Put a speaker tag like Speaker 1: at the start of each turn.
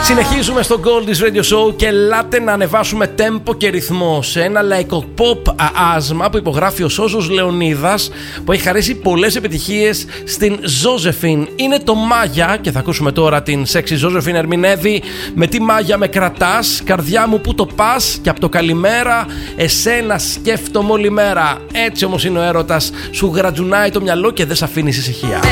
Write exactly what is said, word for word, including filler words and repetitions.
Speaker 1: Συνεχίζουμε στο Goldie's Radio Show και ελάτε να ανεβάσουμε τέμπο και ρυθμό σε ένα λαϊκό pop άσμα που υπογράφει ο Σώσος Λεωνίδας, που έχει χαρίσει πολλές επιτυχίες στην Ζώζεφιν. Είναι το Μάγια και θα ακούσουμε τώρα την sexy Ζώζεφιν ερμηνεύει με τι Μάγια με κρατάς, καρδιά μου που το πας, και από το καλημέρα εσένα σκέφτομαι όλη μέρα. Έτσι όμως είναι ο έρωτας, σου γρατζουνάει το μυαλό και δεν σ' αφήνει ησυχία.